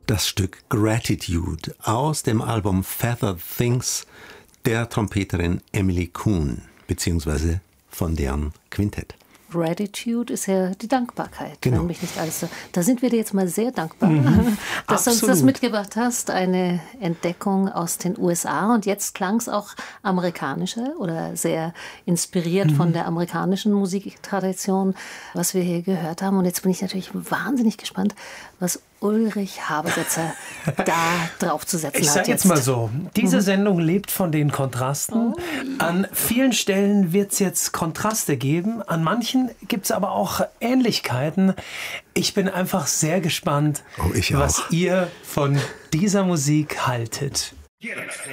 das Stück Gratitude aus dem Album Feathered Things der Trompeterin Emily Kuhn, beziehungsweise von deren Quintett. Gratitude ist ja die Dankbarkeit, genau. Wenn mich nicht alles so. Da sind wir dir jetzt mal sehr dankbar, dass du uns das mitgebracht hast. Eine Entdeckung aus den USA. Und jetzt klang es auch amerikanischer oder sehr inspiriert von der amerikanischen Musiktradition, was wir hier gehört haben. Und jetzt bin ich natürlich wahnsinnig gespannt, was Ulrich Habersetzer da drauf zu setzen hat. Ich sage jetzt mal so, diese Sendung lebt von den Kontrasten. An vielen Stellen wird es jetzt Kontraste geben, an manchen gibt es aber auch Ähnlichkeiten. Ich bin einfach sehr gespannt, was ihr von dieser Musik haltet.